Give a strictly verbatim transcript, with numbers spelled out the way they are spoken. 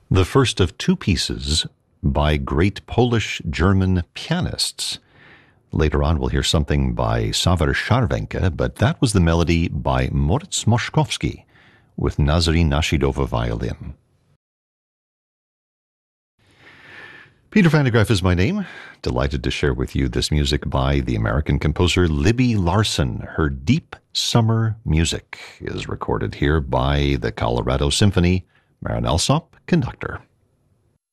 the first of two pieces by great Polish-German pianists. Later on, we'll hear something by Sawar Scharwenka, but that was the melody by Moritz Moszkowski with Nazary Nashidowa violin. Peter Van de Graaff is my name. Delighted to share with you this music by the American composer Libby Larsen. Her Deep Summer Music is recorded here by the Colorado Symphony. Marin Alsop, conductor.